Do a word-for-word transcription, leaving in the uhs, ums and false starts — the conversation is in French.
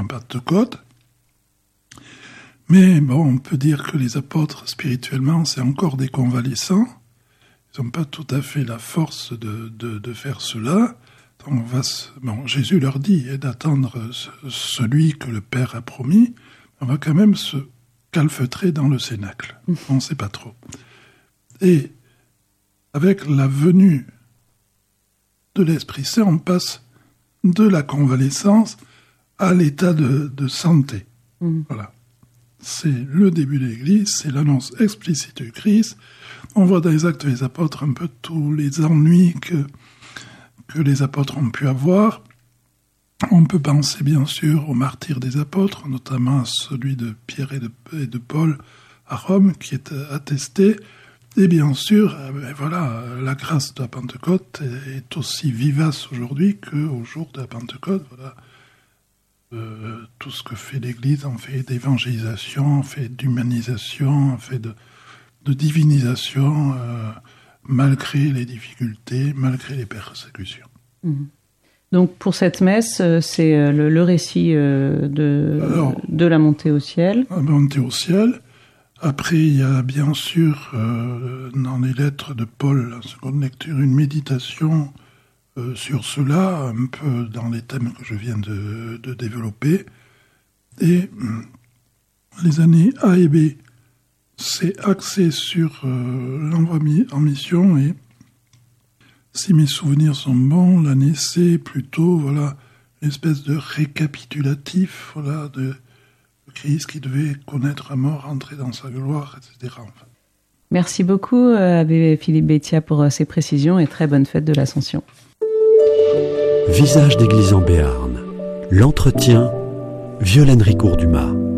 Pentecôte. Mais bon, on peut dire que les apôtres, spirituellement, c'est encore des convalescents. Ils n'ont pas tout à fait la force de, de, de faire cela. Donc on va se, bon, Jésus leur dit eh, d'attendre ce, celui que le Père a promis. On va quand même se calfeutrer dans le cénacle. On ne sait pas trop. Et avec la venue de l'Esprit Saint, on passe de la convalescence à l'état de, de santé. Mmh. Voilà. C'est le début de l'Église, c'est l'annonce explicite du Christ. On voit dans les Actes des Apôtres un peu tous les ennuis que, que les apôtres ont pu avoir. On peut penser bien sûr aux martyrs des apôtres, notamment à celui de Pierre et de, et de Paul à Rome, qui est attesté. Et bien sûr, ben voilà, la grâce de la Pentecôte est aussi vivace aujourd'hui qu'au jour de la Pentecôte. Voilà. Euh, tout ce que fait l'Église en fait d'évangélisation, en fait d'humanisation, en fait de, de divinisation, euh, malgré les difficultés, malgré les persécutions. Mmh. Donc pour cette messe, c'est le, le récit euh, de, Alors, de la montée au ciel. La montée au ciel. Après, il y a bien sûr, euh, dans les lettres de Paul, la seconde lecture, une méditation euh, sur cela, un peu dans les thèmes que je viens de, de développer. Et les années A et B, c'est axé sur euh, l'envoi en mission. Et si mes souvenirs sont bons, l'année C, plutôt, voilà, une espèce de récapitulatif, voilà, de Christ qui devait connaître la mort, entrer dans sa gloire, et cetera. Enfin. Merci beaucoup, Abbé Philippe Bétia, pour ces précisions et très bonne fête de l'Ascension. Visage d'église en Béarn. L'entretien, Violaine Ricourt-Dumas.